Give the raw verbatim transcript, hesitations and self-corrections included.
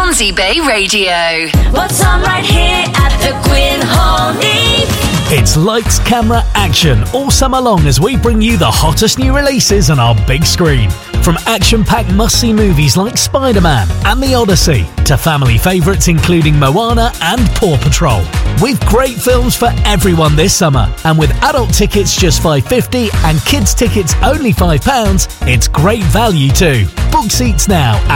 Swansea Bay Radio. What's on right here at the Gwyn Hall Neath? It's lights, camera, action all summer long as we bring you the hottest new releases on our big screen. From action-packed must-see movies like Spider-Man and The Odyssey to family favourites including Moana and Paw Patrol. With great films for everyone this summer, and with adult tickets just five pounds fifty and kids tickets only five pounds, it's great value too. Book seats now at